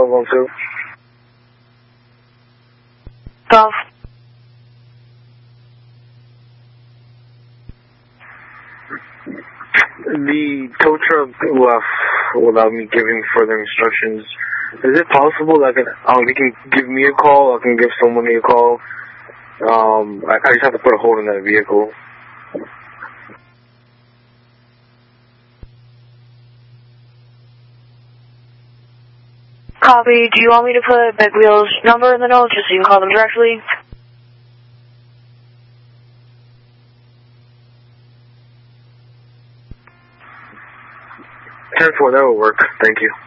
1212. Golf. The tow truck left without me giving further instructions. Is it possible that they can give me a call, I can give somebody a call? I just have to put a hold on that vehicle. Copy. Do you want me to put Big Wheel's number in the note just so you can call them directly? 10-4, that will work. Thank you.